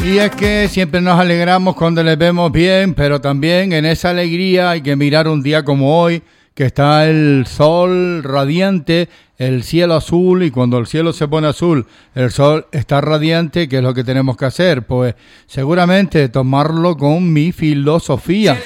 Y es que siempre nos alegramos cuando les vemos bien, pero también en esa alegría hay que mirar un día como hoy, que está el sol radiante, el cielo azul, y cuando el cielo se pone azul, el sol está radiante. ¿Qué es lo que tenemos que hacer? Pues seguramente tomarlo con mi filosofía.